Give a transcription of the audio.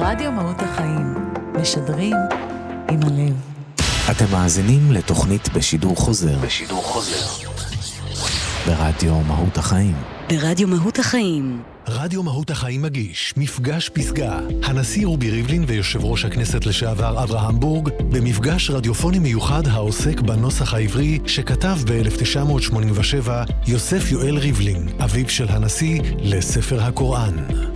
רדיו מהות החיים, משדרים עם הלב. אתם מאזינים לתוכנית בשידור חוזר. ברדיו מהות החיים. ברדיו מהות החיים. רדיו מהות החיים מגיש מפגש פסגה. הנשיא רובי ריבלין ויושב ראש הכנסת לשעבר אברהם בורג במפגש רדיופוני מיוחד העוסק בנוסח העברי שכתב ב-1987 יוסף יואל ריבלין, אביו של הנשיא, לספר הקוראן.